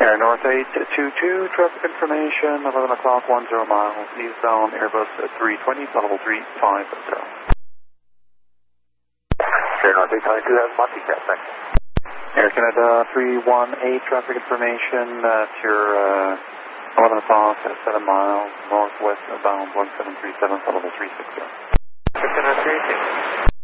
Air North 822, traffic information, 11 o'clock, 10 miles, eastbound Airbus 320, level 350. Air North 822 has Monty Cat, thanks. Air Canada 318, traffic information, it's your 11 o'clock, 7 miles, northwest bound 1737, level 360. Air Canada 318.